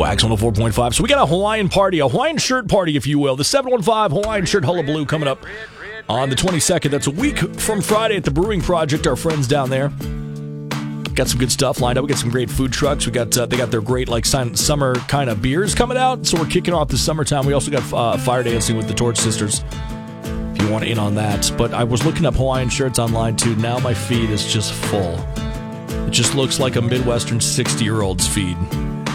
Wax 104.5. So we got a Hawaiian party, a Hawaiian shirt party, if you will. The 715 Hawaiian Shirt Hullabaloo coming up on the 22nd. That's a week from Friday at the Brewing Project, our friends down there. Got some good stuff lined up. We got some great food trucks. We got they got their great summer kind of beers coming out. So we're kicking off the summertime. We also got fire dancing with the Torch Sisters, if you want in on that. But I was looking up Hawaiian shirts online too. Now my feed is just full. It just looks like a Midwestern 60-year-old's feed.